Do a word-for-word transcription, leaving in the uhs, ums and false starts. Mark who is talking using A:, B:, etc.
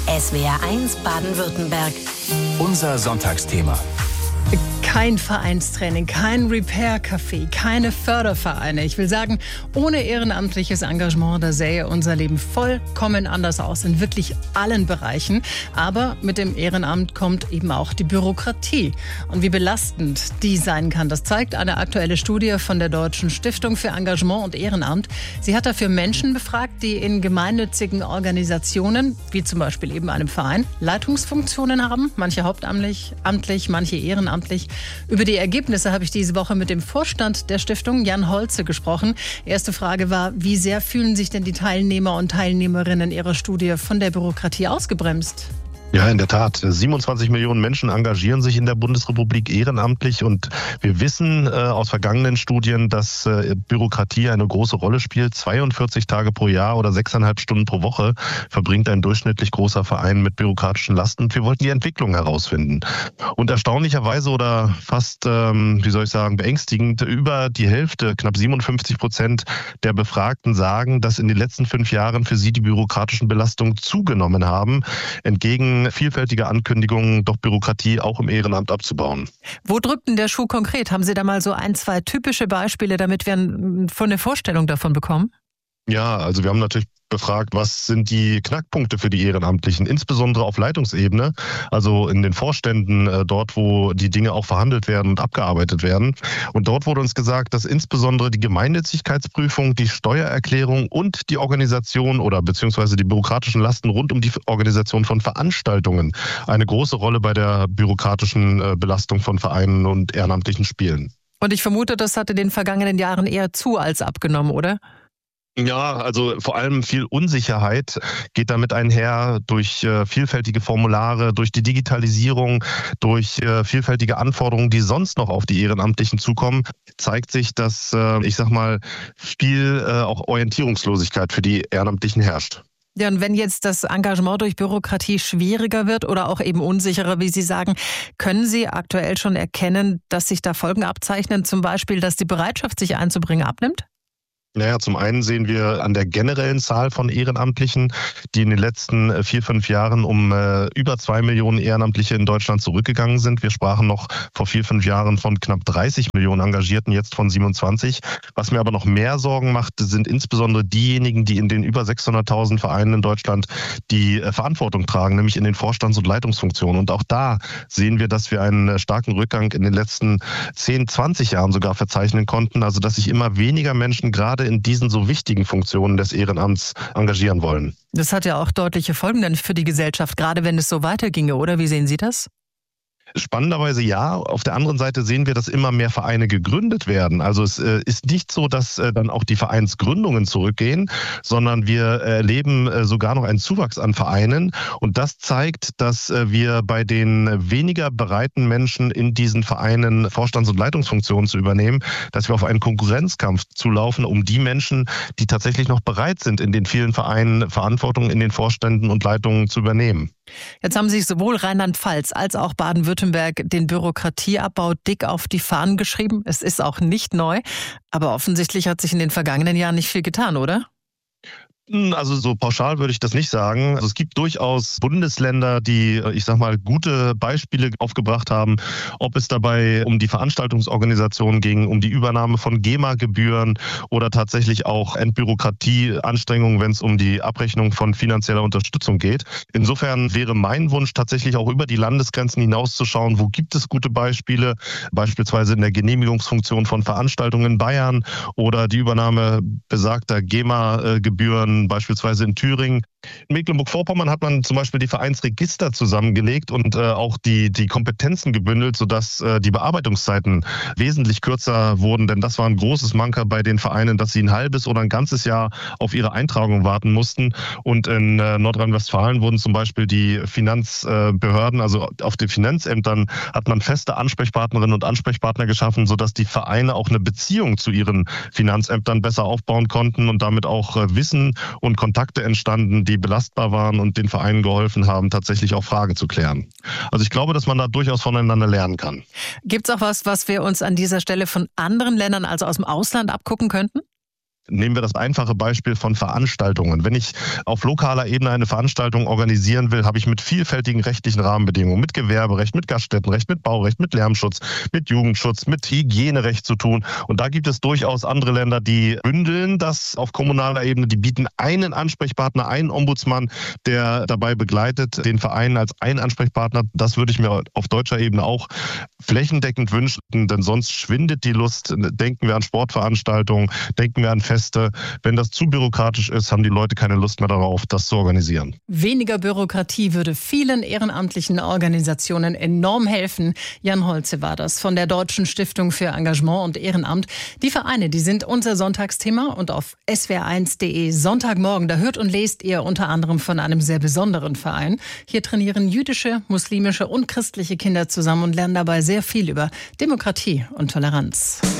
A: S W R eins Baden-Württemberg.
B: Unser Sonntagsthema.
C: Kein Vereinstraining, kein Repair-Café, keine Fördervereine. Ich will sagen, ohne ehrenamtliches Engagement, da sähe unser Leben vollkommen anders aus in wirklich allen Bereichen. Aber mit dem Ehrenamt kommt eben auch die Bürokratie. Und wie belastend die sein kann, das zeigt eine aktuelle Studie von der Deutschen Stiftung für Engagement und Ehrenamt. Sie hat dafür Menschen befragt, die in gemeinnützigen Organisationen, wie zum Beispiel eben einem Verein, Leitungsfunktionen haben. Manche hauptamtlich, amtlich, manche ehrenamtlich. Über die Ergebnisse habe ich diese Woche mit dem Vorstand der Stiftung, Jan Holze, gesprochen. Erste Frage war, wie sehr fühlen sich denn die Teilnehmer und Teilnehmerinnen ihrer Studie von der Bürokratie ausgebremst?
D: Ja, in der Tat. siebenundzwanzig Millionen Menschen engagieren sich in der Bundesrepublik ehrenamtlich und wir wissen äh, aus vergangenen Studien, dass äh, Bürokratie eine große Rolle spielt. zweiundvierzig Tage pro Jahr oder sechseinhalb Stunden pro Woche verbringt ein durchschnittlich großer Verein mit bürokratischen Lasten. Und wir wollten die Entwicklung herausfinden. Und erstaunlicherweise oder fast, ähm, wie soll ich sagen, beängstigend, über die Hälfte, knapp siebenundfünfzig Prozent der Befragten sagen, dass in den letzten fünf Jahren für sie die bürokratischen Belastungen zugenommen haben, entgegen vielfältige Ankündigungen, doch Bürokratie auch im Ehrenamt abzubauen.
C: Wo drückt denn der Schuh konkret? Haben Sie da mal so ein, zwei typische Beispiele, damit wir eine Vorstellung davon bekommen?
D: Ja, also wir haben natürlich befragt, was sind die Knackpunkte für die Ehrenamtlichen, insbesondere auf Leitungsebene, also in den Vorständen, äh, dort, wo die Dinge auch verhandelt werden und abgearbeitet werden. Und dort wurde uns gesagt, dass insbesondere die Gemeinnützigkeitsprüfung, die Steuererklärung und die Organisation oder beziehungsweise die bürokratischen Lasten rund um die Organisation von Veranstaltungen eine große Rolle bei der bürokratischen äh, Belastung von Vereinen und Ehrenamtlichen spielen.
C: Und ich vermute, das hat in den vergangenen Jahren eher zu als abgenommen, oder?
D: Ja, also vor allem viel Unsicherheit geht damit einher durch äh, vielfältige Formulare, durch die Digitalisierung, durch äh, vielfältige Anforderungen, die sonst noch auf die Ehrenamtlichen zukommen, zeigt sich, dass, äh, ich sag mal, viel äh, auch Orientierungslosigkeit für die Ehrenamtlichen herrscht.
C: Ja, und wenn jetzt das Engagement durch Bürokratie schwieriger wird oder auch eben unsicherer, wie Sie sagen, können Sie aktuell schon erkennen, dass sich da Folgen abzeichnen, zum Beispiel, dass die Bereitschaft, sich einzubringen, abnimmt?
D: Naja, zum einen sehen wir an der generellen Zahl von Ehrenamtlichen, die in den letzten vier, fünf Jahren um äh, über zwei Millionen Ehrenamtliche in Deutschland zurückgegangen sind. Wir sprachen noch vor vier, fünf Jahren von knapp dreißig Millionen Engagierten, jetzt von siebenundzwanzig. Was mir aber noch mehr Sorgen macht, sind insbesondere diejenigen, die in den über sechshunderttausend Vereinen in Deutschland die äh, Verantwortung tragen, nämlich in den Vorstands- und Leitungsfunktionen. Und auch da sehen wir, dass wir einen äh, starken Rückgang in den letzten zehn, zwanzig Jahren sogar verzeichnen konnten. Also dass sich immer weniger Menschen gerade in diesen so wichtigen Funktionen des Ehrenamts engagieren wollen.
C: Das hat ja auch deutliche Folgen dann für die Gesellschaft, gerade wenn es so weiterginge, oder? Wie sehen Sie das?
D: Spannenderweise ja. Auf der anderen Seite sehen wir, dass immer mehr Vereine gegründet werden. Also es äh, ist nicht so, dass äh, dann auch die Vereinsgründungen zurückgehen, sondern wir erleben äh, sogar noch einen Zuwachs an Vereinen. Und das zeigt, dass äh, wir bei den weniger bereiten Menschen in diesen Vereinen Vorstands- und Leitungsfunktionen zu übernehmen, dass wir auf einen Konkurrenzkampf zulaufen, um die Menschen, die tatsächlich noch bereit sind, in den vielen Vereinen Verantwortung in den Vorständen und Leitungen zu übernehmen.
C: Jetzt haben sich sowohl Rheinland-Pfalz als auch Baden-Württemberg den Bürokratieabbau dick auf die Fahnen geschrieben. Es ist auch nicht neu, aber offensichtlich hat sich in den vergangenen Jahren nicht viel getan, oder?
D: Also so pauschal würde ich das nicht sagen. Also es gibt durchaus Bundesländer, die, ich sag mal, gute Beispiele aufgebracht haben, ob es dabei um die Veranstaltungsorganisation ging, um die Übernahme von GEMA-Gebühren oder tatsächlich auch Entbürokratieanstrengungen, wenn es um die Abrechnung von finanzieller Unterstützung geht. Insofern wäre mein Wunsch tatsächlich auch über die Landesgrenzen hinauszuschauen, wo gibt es gute Beispiele, beispielsweise in der Genehmigungsfunktion von Veranstaltungen in Bayern oder die Übernahme besagter GEMA-Gebühren beispielsweise in Thüringen. In Mecklenburg-Vorpommern hat man zum Beispiel die Vereinsregister zusammengelegt und äh, auch die, die Kompetenzen gebündelt, sodass äh, die Bearbeitungszeiten wesentlich kürzer wurden. Denn das war ein großes Manker bei den Vereinen, dass sie ein halbes oder ein ganzes Jahr auf ihre Eintragung warten mussten. Und in äh, Nordrhein-Westfalen wurden zum Beispiel die Finanzbehörden, äh, also auf den Finanzämtern, hat man feste Ansprechpartnerinnen und Ansprechpartner geschaffen, sodass die Vereine auch eine Beziehung zu ihren Finanzämtern besser aufbauen konnten und damit auch äh, Wissen und Kontakte entstanden, die belastbar waren und den Vereinen geholfen haben, tatsächlich auch Fragen zu klären. Also ich glaube, dass man da durchaus voneinander lernen kann.
C: Gibt es auch was, was wir uns an dieser Stelle von anderen Ländern, also aus dem Ausland, abgucken könnten?
D: Nehmen wir das einfache Beispiel von Veranstaltungen. Wenn ich auf lokaler Ebene eine Veranstaltung organisieren will, habe ich mit vielfältigen rechtlichen Rahmenbedingungen, mit Gewerberecht, mit Gaststättenrecht, mit Baurecht, mit Lärmschutz, mit Jugendschutz, mit Hygienerecht zu tun. Und da gibt es durchaus andere Länder, die bündeln das auf kommunaler Ebene. Die bieten einen Ansprechpartner, einen Ombudsmann, der dabei begleitet, den Verein als einen Ansprechpartner. Das würde ich mir auf deutscher Ebene auch flächendeckend wünschen, denn sonst schwindet die Lust. Denken wir an Sportveranstaltungen, denken wir an Feste. Wenn das zu bürokratisch ist, haben die Leute keine Lust mehr darauf, das zu organisieren.
C: Weniger Bürokratie würde vielen ehrenamtlichen Organisationen enorm helfen. Jan Holze war das von der Deutschen Stiftung für Engagement und Ehrenamt. Die Vereine, die sind unser Sonntagsthema und auf s w r eins punkt de Sonntagmorgen, da hört und lest ihr unter anderem von einem sehr besonderen Verein. Hier trainieren jüdische, muslimische und christliche Kinder zusammen und lernen dabei sehr viel über Demokratie und Toleranz.